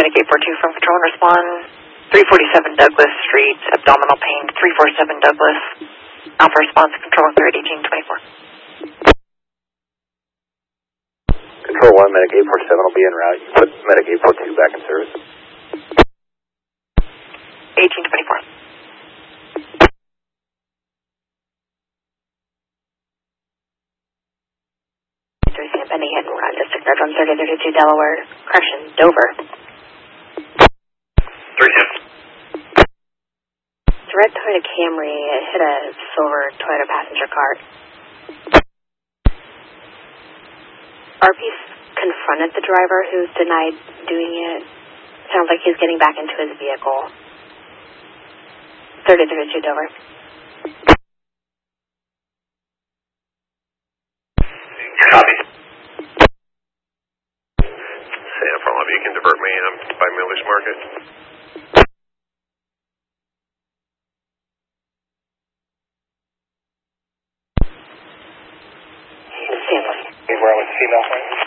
Medic 842 from Control and Respond. 347 Douglas Street, abdominal pain. 347 Douglas. Alpha response, Control 3rd, 1824. Control 1, Medic 847 will be en route. You put Medic 842 back in service. 1824. Pending hit and run, District Guard from 3032 Delaware, correction, Dover. 310. It's a red Toyota Camry. It hit a silver Toyota passenger car. RP confronted the driver who's denied doing it. Sounds like he's getting back into his vehicle. 3032 Dover. Copy. You can divert me by Miller's Market. Where was the female?